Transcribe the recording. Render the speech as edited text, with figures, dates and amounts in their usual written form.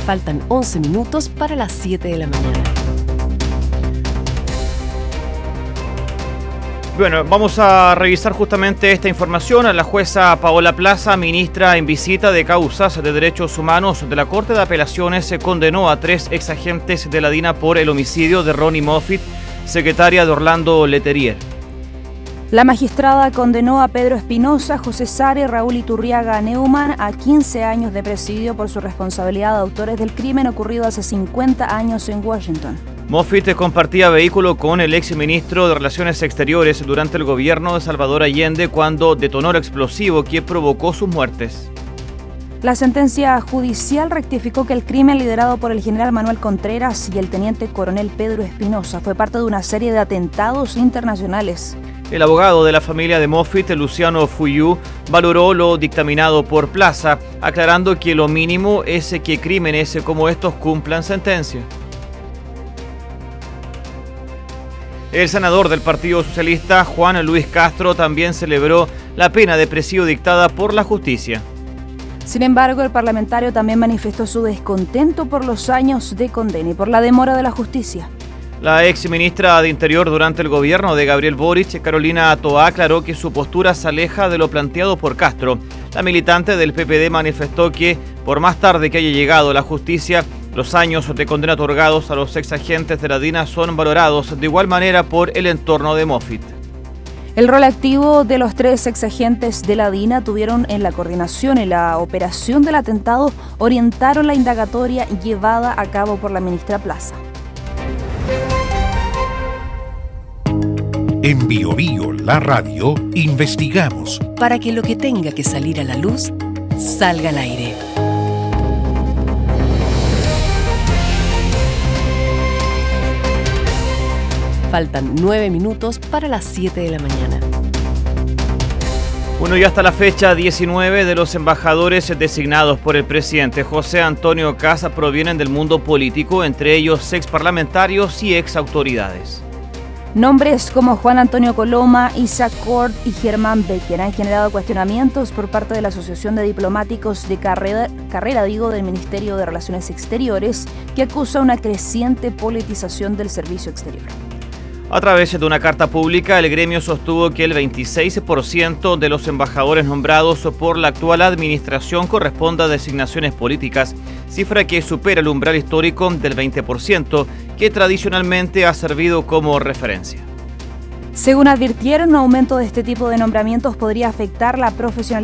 Faltan 11 minutos para las 7 de la mañana. Bueno, vamos a revisar justamente esta información. La jueza Paola Plaza, ministra en visita de causas de derechos humanos de la Corte de Apelaciones, se condenó a 3 exagentes de la DINA por el homicidio de Ronnie Moffitt, secretaria de Orlando Letelier. La magistrada condenó a Pedro Espinosa, José Sare y Raúl Iturriaga Neumann a 15 años de presidio por su responsabilidad de autores del crimen ocurrido hace 50 años en Washington. Moffitt compartía vehículo con el exministro de Relaciones Exteriores durante el gobierno de Salvador Allende cuando detonó el explosivo que provocó sus muertes. La sentencia judicial rectificó que el crimen liderado por el general Manuel Contreras y el teniente coronel Pedro Espinosa fue parte de una serie de atentados internacionales. El abogado de la familia de Moffitt, Luciano Fuyú, valoró lo dictaminado por Plaza, aclarando que lo mínimo es que crímenes como estos cumplan sentencia. El senador del Partido Socialista, Juan Luis Castro, también celebró la pena de presidio dictada por la justicia. Sin embargo, el parlamentario también manifestó su descontento por los años de condena y por la demora de la justicia. La ex ministra de Interior durante el gobierno de Gabriel Boric, Carolina Toá, aclaró que su postura se aleja de lo planteado por Castro. La militante del PPD manifestó que, por más tarde que haya llegado la justicia, los años de condena otorgados a los exagentes de la DINA son valorados de igual manera por el entorno de Moffitt. El rol activo de los 3 exagentes de la DINA tuvieron en la coordinación y la operación del atentado, orientaron la indagatoria llevada a cabo por la ministra Plaza. En Bio Bio, la radio, investigamos para que lo que tenga que salir a la luz salga al aire. Faltan 9 minutos para las 7 de la mañana. Bueno, y hasta la fecha 19 de los embajadores designados por el presidente José Antonio Kast provienen del mundo político, entre ellos exparlamentarios y exautoridades. Nombres como Juan Antonio Coloma, Isaac Kort y Germán Becker han generado cuestionamientos por parte de la Asociación de Diplomáticos de Carrera del Ministerio de Relaciones Exteriores, que acusa una creciente politización del servicio exterior. A través de una carta pública, el gremio sostuvo que el 26% de los embajadores nombrados por la actual administración corresponde a designaciones políticas, cifra que supera el umbral histórico del 20%, que tradicionalmente ha servido como referencia. Según advirtieron, un aumento de este tipo de nombramientos podría afectar la profesionalidad